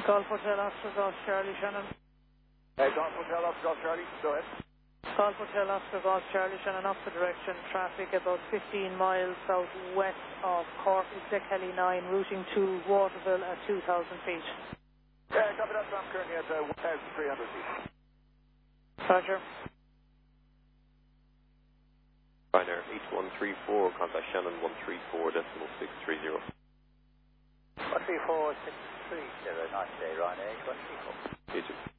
Golf Hotel Oscar Golf Charlie Shannon. Golf Hotel Oscar Golf Charlie, go ahead. Golf Hotel Oscar Golf Charlie Shannon, opposite direction, traffic about 15 miles southwest of Cork, Exec Heli 9, routing to Waterville at 2,000 feet. Copy that, I'm currently at 1,300 feet. Roger. Ryanair 8134, contact Shannon 134.630. 134.630, nice day, Ryanair 8134. You too.